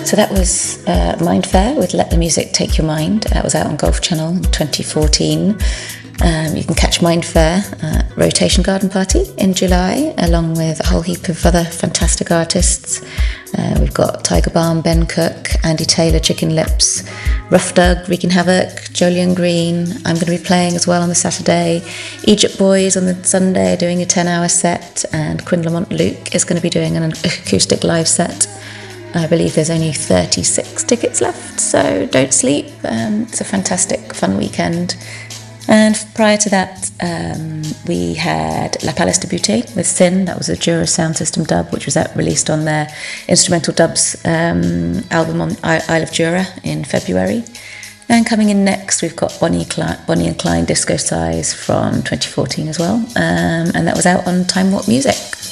So that was Mind Fair with Let the Music Take Your Mind. That was out on Golf Channel in 2014. You can catch Mind Fair at Rotation Garden Party in July, along with a whole heap of other fantastic artists. We've got Tiger Balm, Ben Cook, Andy Taylor, Chicken Lips, Rough Doug, Wreaking Havoc, Jolyon Green. I'm going to be playing as well on the Saturday. Egypt Boys on the Sunday doing a 10-hour set, and Quinn Lamont Luke is going to be doing an acoustic live set. I believe there's only 36 tickets left, so don't sleep. It's a fantastic, fun weekend. And prior to that, we had La Palace de Beauté with Sin. That was a Jura Sound System dub, which was released on their Instrumental Dubs album on Isle of Jura in February. And coming in next, we've got Bonnie and Clyde Disco Size from 2014 as well. And that was out on Time Warp Music.